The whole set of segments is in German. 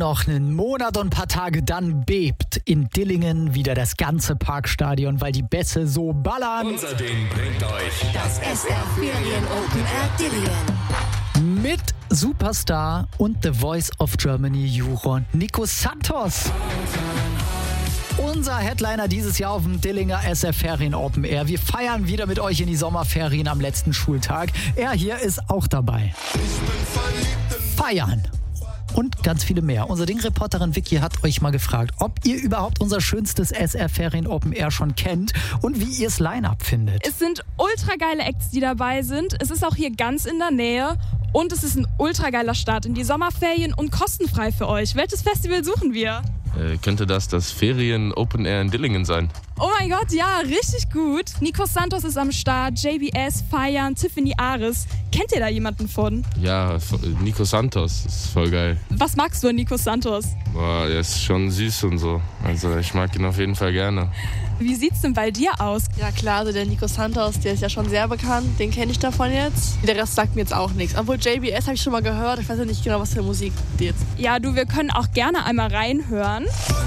noch einen Monat und ein paar Tage, dann bebt in Dillingen wieder das ganze Parkstadion, weil die Bässe so ballern. Unser Ding bringt euch Das SR Ferien Open Air Dillingen. Mit Superstar und The Voice of Germany Juror Nico Santos. Unser Headliner dieses Jahr auf dem Dillinger SR Ferien Open Air. Wir feiern wieder mit euch in die Sommerferien am letzten Schultag. Er hier ist auch dabei. Feiern. Und ganz viele mehr. Unser Ding-Reporterin Vicky hat euch mal gefragt, ob ihr überhaupt unser schönstes SR Ferien Open Air schon kennt und wie ihr das Line-Up findet. Es sind ultra geile Acts, die dabei sind. Es ist auch hier ganz in der Nähe. Und es ist ein ultra geiler Start in die Sommerferien und kostenfrei für euch. Welches Festival suchen wir? Könnte das Ferien Open Air in Dillingen sein? Oh mein Gott, ja, richtig gut. Nico Santos ist am Start, JBS, Feiern, Tiffany Ares. Kennt ihr da jemanden von? Ja, Nico Santos, ist voll geil. Was magst du an Nico Santos? Boah, er ist schon süß und so. Also ich mag ihn auf jeden Fall gerne. Wie sieht's denn bei dir aus? Ja klar, also der Nico Santos, der ist ja schon sehr bekannt, den kenne ich davon jetzt. Der Rest sagt mir jetzt auch nichts. Obwohl JBS habe ich schon mal gehört, ich weiß ja nicht genau, was für Musik die jetzt. Ja, du, wir können auch gerne einmal reinhören.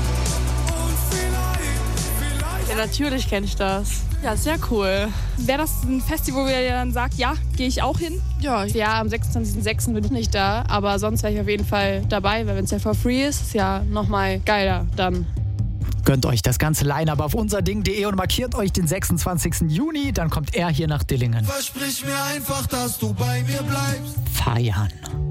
Ja, natürlich kenne ich das. Ja, sehr cool. Wäre das ein Festival, wo ihr dann sagt, ja, gehe ich auch hin? Ja, am 26.06. bin ich nicht da, aber sonst wäre ich auf jeden Fall dabei, weil wenn es ja for free ist ja nochmal geiler dann. Gönnt euch das ganze Line-Up auf unserding.de und markiert euch den 26. Juni. Dann kommt er hier nach Dillingen. Versprich mir einfach, dass du bei mir bleibst. Feiern.